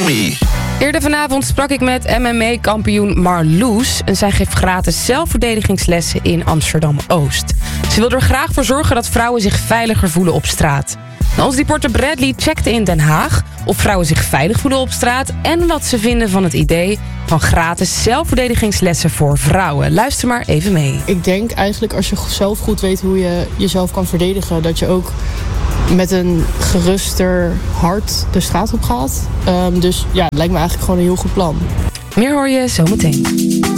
me. Eerder vanavond sprak ik met MMA-kampioen Marloes. En zij geeft gratis zelfverdedigingslessen in Amsterdam-Oost. Ze wil er graag voor zorgen dat vrouwen zich veiliger voelen op straat. Onze reporter Bradley checkte in Den Haag of vrouwen zich veilig voelen op straat en wat ze vinden van het idee van gratis zelfverdedigingslessen voor vrouwen. Luister maar even mee. Ik denk eigenlijk als je zelf goed weet hoe je jezelf kan verdedigen, dat je ook met een geruster hart de straat op gaat. Dus ja, het lijkt me eigenlijk gewoon een heel goed plan. Meer hoor je zometeen.